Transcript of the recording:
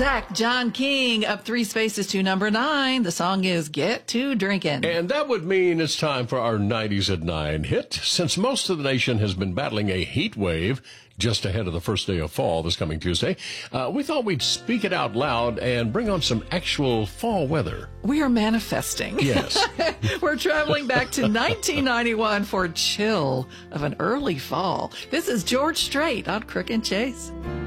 Zach John King up 3 spaces to number 9. The song is Get to Drinkin'. And that would mean it's time for our 90s at 9 hit. Since most of the nation has been battling a heat wave just ahead of the first day of fall this coming Tuesday, we thought we'd speak it out loud and bring on some actual fall weather. We are manifesting. Yes. We're traveling back to 1991 for chill of an early fall. This is George Strait on Crook and Chase.